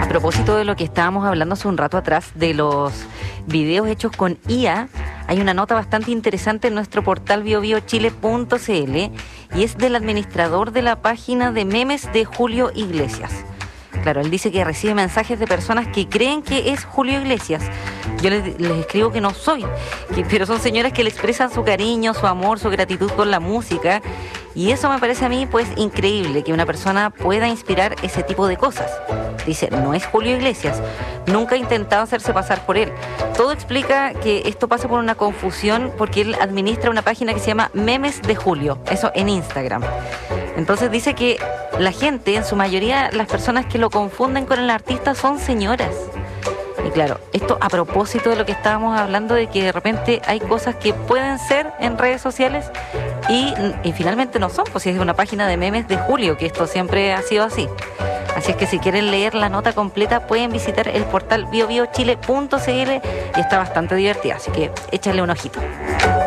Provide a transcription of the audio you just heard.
propósito de lo que estábamos hablando hace un rato atrás, de los videos hechos con IA, hay una nota bastante interesante en nuestro portal biobiochile.cl y es del administrador de la página de memes de Julio Iglesias. Claro, él dice que recibe mensajes de personas que creen que es Julio Iglesias. Yo les escribo que no soy, pero son señoras que le expresan su cariño, su amor, su gratitud por la música. Y eso me parece a mí pues increíble, que una persona pueda inspirar ese tipo de cosas. Dice, no es Julio Iglesias, nunca ha intentado hacerse pasar por él. Todo explica que esto pasa por una confusión porque él administra una página que se llama Memes de Julio, eso en Instagram. Entonces dice que la gente, en su mayoría, las personas que lo confunden con el artista son señoras. Y claro, esto a propósito de lo que estábamos hablando, de que de repente hay cosas que pueden ser en redes sociales y finalmente no son, pues si es una página de memes de Julio, que esto siempre ha sido así. Así es que si quieren leer la nota completa pueden visitar el portal biobiochile.cl y está bastante divertida, así que échale un ojito.